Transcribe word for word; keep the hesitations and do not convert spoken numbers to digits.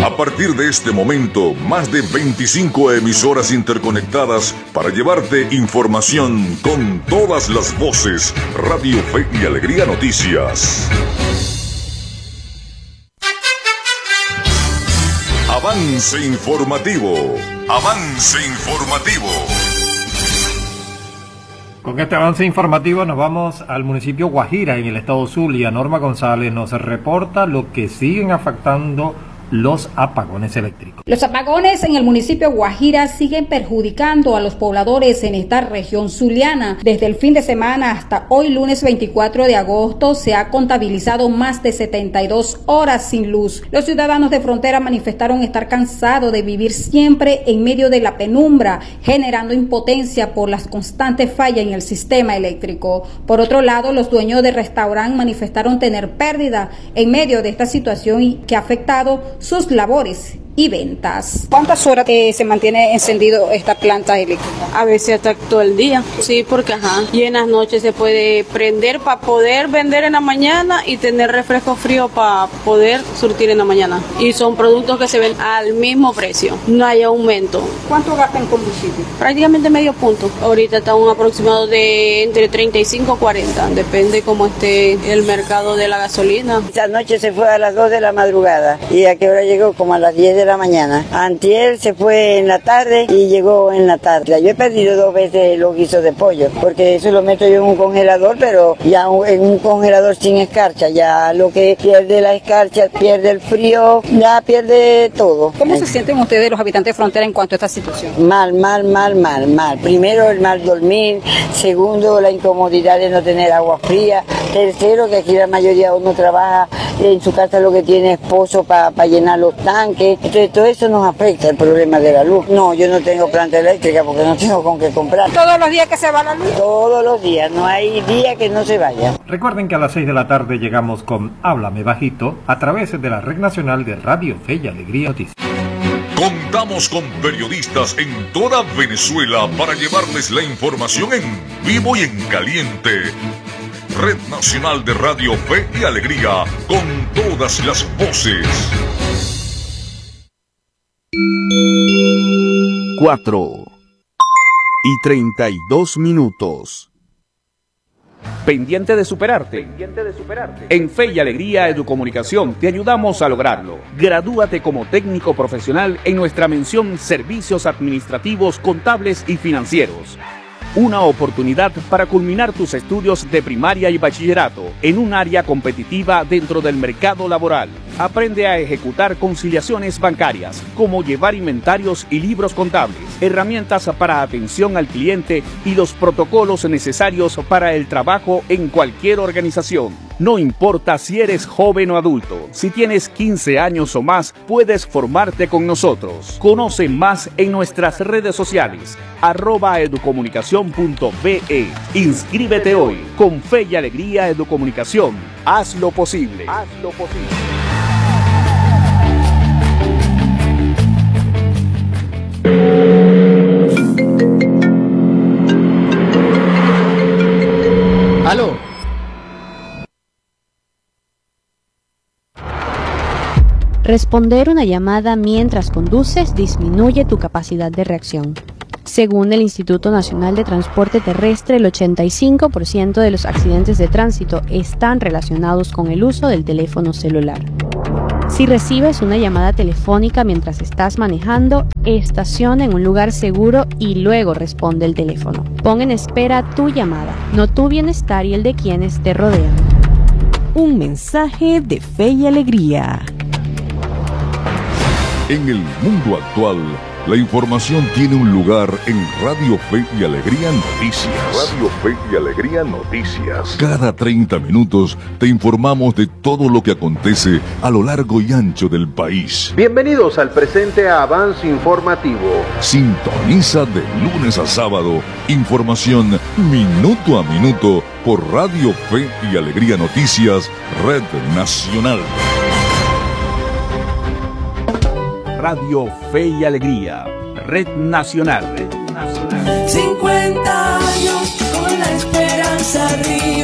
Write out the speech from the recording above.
A partir de este momento, más de veinticinco emisoras interconectadas para llevarte información con todas las voces. Radio Fe y Alegría Noticias. Avance informativo. Avance informativo. Con este avance informativo nos vamos al municipio Guajira, en el estado Zulia. Norma González nos reporta lo que siguen afectando los apagones eléctricos. Los apagones en el municipio Guajira siguen perjudicando a los pobladores en esta región zuliana. Desde el fin de semana hasta hoy, lunes veinticuatro de agosto, se ha contabilizado más de setenta y dos horas sin luz. Los ciudadanos de frontera manifestaron estar cansados de vivir siempre en medio de la penumbra, generando impotencia por las constantes fallas en el sistema eléctrico. Por otro lado, los dueños de restaurante manifestaron tener pérdida en medio de esta situación y que ha afectado sus labores y ventas. ¿Cuántas horas eh, se mantiene encendido esta planta eléctrica? A veces hasta todo el día, sí, porque ajá, y en las noches se puede prender para poder vender en la mañana y tener refresco frío para poder surtir en la mañana. Y son productos que se ven al mismo precio, no hay aumento. ¿Cuánto gasta en combustible? Prácticamente medio punto. Ahorita está un aproximado de entre treinta y cinco a cuarenta, depende cómo esté el mercado de la gasolina. Esta noche se fue a las dos de la madrugada y a qué hora llegó, como a las diez de la mañana. Antier se fue en la tarde y llegó en la tarde. Yo he perdido dos veces los guisos de pollo, porque eso lo meto yo en un congelador, pero ya en un congelador sin escarcha, ya lo que pierde la escarcha, pierde el frío, ya pierde todo. ¿Cómo se sienten ustedes los habitantes de frontera en cuanto a esta situación? Mal, mal, mal, mal, mal. Primero el mal dormir, segundo la incomodidad de no tener agua fría, tercero que aquí la mayoría uno trabaja en su casa, lo que tiene es pozo para pa llenar los tanques. Entonces todo eso nos afecta, el problema de la luz. No, yo no tengo planta eléctrica porque no tengo con qué comprar. ¿Todos los días que se va la luz? Todos los días, no hay día que no se vaya. Recuerden que a las seis de la tarde llegamos con Háblame Bajito a través de la Red Nacional de Radio Fe y Alegría Noticias. Contamos con periodistas en toda Venezuela para llevarles la información en vivo y en caliente. Red Nacional de Radio Fe y Alegría, con todas las voces. Cuatro y treinta y dos minutos. Pendiente de superarte. Pendiente de superarte. En Fe y Alegría Educomunicación te ayudamos a lograrlo. Gradúate como técnico profesional en nuestra mención Servicios Administrativos, Contables y Financieros. Una oportunidad para culminar tus estudios de primaria y bachillerato en un área competitiva dentro del mercado laboral. Aprende a ejecutar conciliaciones bancarias, como llevar inventarios y libros contables, herramientas para atención al cliente y los protocolos necesarios para el trabajo en cualquier organización. No importa si eres joven o adulto, si tienes quince años o más, puedes formarte con nosotros. Conoce más en nuestras redes sociales, arroba educomunicación punto be. Inscríbete hoy. Con Fe y Alegría Educomunicación. Haz lo posible. Haz lo posible. ¡Aló! Responder una llamada mientras conduces disminuye tu capacidad de reacción. Según el Instituto Nacional de Transporte Terrestre, el ochenta y cinco por ciento de los accidentes de tránsito están relacionados con el uso del teléfono celular. Si recibes una llamada telefónica mientras estás manejando, estaciona en un lugar seguro y luego responde el teléfono. Pon en espera tu llamada, no tu bienestar y el de quienes te rodean. Un mensaje de Fe y Alegría. En el mundo actual, la información tiene un lugar en Radio Fe y Alegría Noticias. Radio Fe y Alegría Noticias. Cada treinta minutos te informamos de todo lo que acontece a lo largo y ancho del país. Bienvenidos al presente Avance Informativo. Sintoniza de lunes a sábado información minuto a minuto por Radio Fe y Alegría Noticias, Red Nacional. Radio Fe y Alegría, Red Nacional. Red Nacional. cincuenta años con la esperanza arriba.